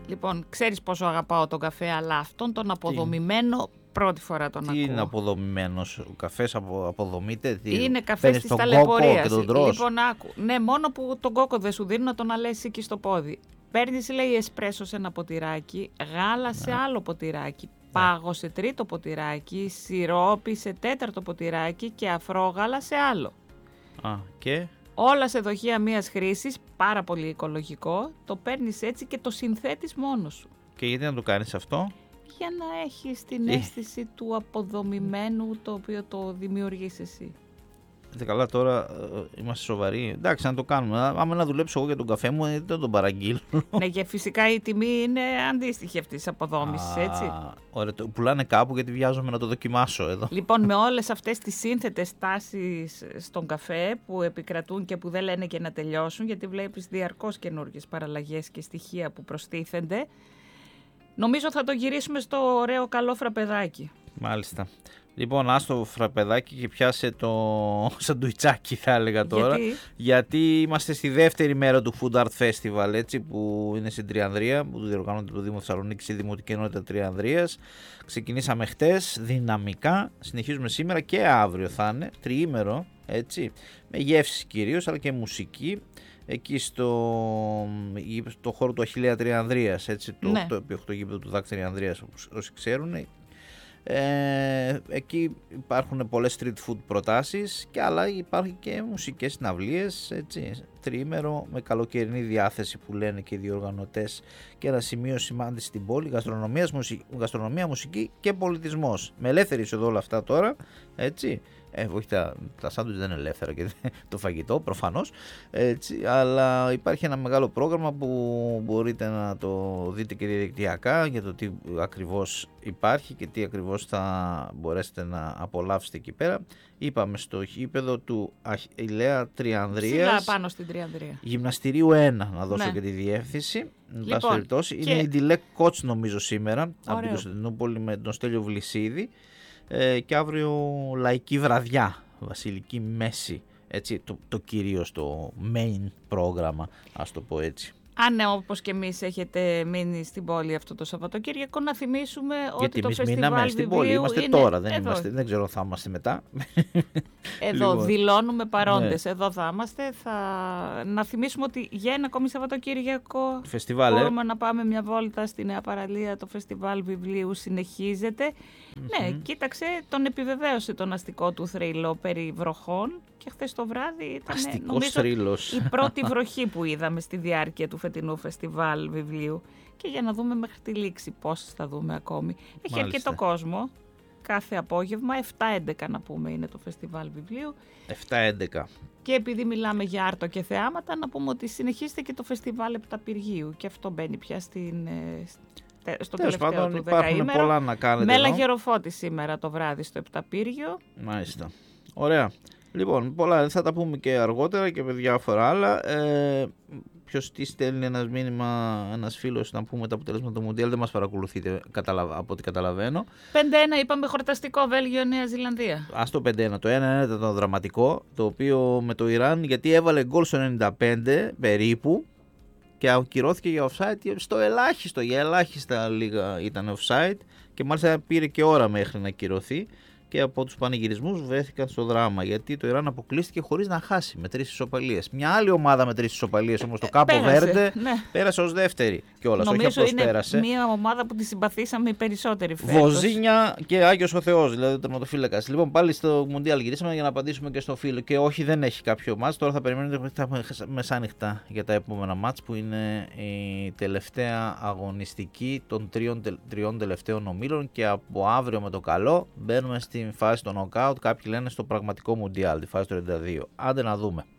Λοιπόν, ξέρεις πόσο αγαπάω τον καφέ, αλλά αυτόν τον αποδομημένο πρώτη φορά τον ακούω. Τι είναι αποδομημένος, ο καφές αποδομείται, είναι καφές της ταλαιπωρίας. Λοιπόν, άκου. Ναι, μόνο που τον κόκο δεν σου δίνουν να τον αλέσει εκεί στο πόδι. Παίρνεις, λέει, εσπρέσο σε ένα ποτηράκι, γάλα σε άλλο ποτηράκι, πάγο σε τρίτο ποτηράκι, σιρόπι σε τέταρτο ποτηράκι και αφρόγαλα σε άλλο. Και... όλα σε δοχεία μίας χρήσης, πάρα πολύ οικολογικό, το παίρνεις έτσι και το συνθέτεις μόνος σου. Και γιατί να το κάνεις αυτό? Για να έχεις την αίσθηση του αποδομημένου, το οποίο το δημιουργείς εσύ. Καλά, τώρα είμαστε σοβαροί. Εντάξει, να το κάνουμε. Άμα να δουλέψω εγώ για τον καφέ μου, δεν τον παραγγείλω. Ναι, και φυσικά η τιμή είναι αντίστοιχη αυτής της αποδόμησης, έτσι. Ωραία, το πουλάνε κάπου γιατί βιάζομαι να το δοκιμάσω εδώ. Λοιπόν, με όλες αυτές τις σύνθετες τάσεις στον καφέ που επικρατούν και που δεν λένε και να τελειώσουν, γιατί βλέπεις διαρκώς καινούργιες παραλλαγές και στοιχεία που προστίθενται, νομίζω θα το γυρίσουμε στο ωραίο καλό φραπεδάκι. Μάλιστα. Λοιπόν, άστο φραπεδάκι και πιάσε το σαντουιτσάκι, θα έλεγα τώρα. Γιατί είμαστε στη δεύτερη μέρα του Food Art Festival, έτσι, που είναι στην Τριανδρία, που διοργανώνεται το Δήμο Θεσσαλονίκης, η Δημοτική Ενότητα Τριανδρίας. Ξεκινήσαμε χτες δυναμικά, συνεχίζουμε σήμερα και αύριο θα είναι, τριήμερο, έτσι, με γεύσεις κυρίως, αλλά και μουσική. Εκεί στο χώρο του Αχιλλέα Τριανδρίας, έτσι, το 8x8 γήπεδο του ΔΑΚ Τριανδρίας, όσοι ξέρουν. Εκεί υπάρχουν πολλές street food προτάσεις, και αλλά υπάρχει και μουσικές συναυλίες, έτσι, τριήμερο με καλοκαιρινή διάθεση που λένε και οι διοργανωτές, και ένα σημείο σημάδι στην πόλη, γαστρονομία, μουσική και πολιτισμός. Με ελεύθερη είσοδο όλα αυτά τώρα, έτσι. Όχι, τα σάντουιτς δεν είναι ελεύθερα και το φαγητό προφανώς, έτσι, αλλά υπάρχει ένα μεγάλο πρόγραμμα που μπορείτε να το δείτε και διαδικτυακά για το τι ακριβώς υπάρχει και τι ακριβώς θα μπορέσετε να απολαύσετε εκεί πέρα. Είπαμε στο γήπεδο του Αχιλλέα Τριανδρίας, ψηλά πάνω στην Τριανδρία, γυμναστηρίου 1, να δώσω και τη διεύθυνση. Λοιπόν, είναι η Ντιλέκ Κότς νομίζω σήμερα, από την Κωνσταντινούπολη, με τον Στέλιο Βλυσίδη. Και αύριο λαϊκή βραδιά, βασιλική μέση, έτσι, το κυρίως το main πρόγραμμα, ας το πω έτσι. Αν όπως και εμείς έχετε μείνει στην πόλη αυτό το Σαββατοκύριακο, να θυμίσουμε ότι το φεστιβάλ στην πόλη είμαστε είναι τώρα, δεν ξέρω αν θα είμαστε μετά. Εδώ λοιπόν, δηλώνουμε παρόντες, εδώ θα είμαστε. Να θυμίσουμε ότι για ένα ακόμη Σαββατοκύριακο μπορούμε να πάμε μια βόλτα στη Νέα Παραλία. Το φεστιβάλ βιβλίου συνεχίζεται. Ναι, κοίταξε, τον επιβεβαίωσε τον αστικό του θρύλο περί βροχών, και χθες το βράδυ ήταν νομίζω η πρώτη βροχή που είδαμε στη διάρκεια του φετινού φεστιβάλ βιβλίου. Και για να δούμε μέχρι τη λήξη πόσες θα δούμε ακόμη. Έχει αρκετό κόσμο. Κάθε απόγευμα, 7-11 να πούμε είναι το φεστιβάλ βιβλίου. 7-11. Και επειδή μιλάμε για άρτο και θεάματα, να πούμε ότι συνεχίζεται και το φεστιβάλ Επταπηργίου, και αυτό μπαίνει πια στο τελευταίο του δεκαήμερο. Πολλά να κάνετε. Με Λαγεροφώτη σήμερα το βράδυ στο Επταπύργιο. Μάλιστα. Ωραία. Λοιπόν, πολλά θα τα πούμε και αργότερα και με διάφορα άλλα. Ποιος τι στέλνει ένας μήνυμα, ένας φίλος, να πούμε τα αποτελέσματα του Μουντιάλ, δεν μας παρακολουθείτε από ό,τι καταλαβαίνω. 5-1 είπαμε, χορταστικό Βέλγιο-Νέα Ζηλανδία. Ας το 5-1. Το 1-1 ήταν το δραματικό, το οποίο με το Ιράν, γιατί έβαλε γκολ στο 95 περίπου και ακυρώθηκε για offside στο ελάχιστο, για ελάχιστα λίγα ήταν offside, και μάλιστα πήρε και ώρα μέχρι να ακυρωθεί. Και από τους πανηγυρισμούς βρέθηκαν στο δράμα, γιατί το Ιράν αποκλείστηκε χωρίς να χάσει με 3 ισοπαλίες. Μια άλλη ομάδα με 3 ισοπαλίες όμως, το Κάπο Βέρντε, πέρασε ως δεύτερη κιόλας. Όχι απλώς πέρασε. Μια ομάδα που τη συμπαθήσαμε οι περισσότεροι φέτος. Βοζίνια και Άγιος ο Θεός, δηλαδή ο τερματοφύλακας. Λοιπόν, πάλι στο Μουντιάλ γυρίσαμε για να απαντήσουμε και στο φίλο. Και όχι, δεν έχει κάποιο μάτς. Τώρα θα περιμένουμε μεσάνυχτα για τα επόμενα μάτς, που είναι η τελευταία αγωνιστική των τριών τελευταίων ομίλων. Και από αύριο με το καλό μπαίνουμε στην φάση των νοκάουτ, κάποιοι λένε στο πραγματικό Μουντιάλ, τη φάση του 32. Άντε να δούμε.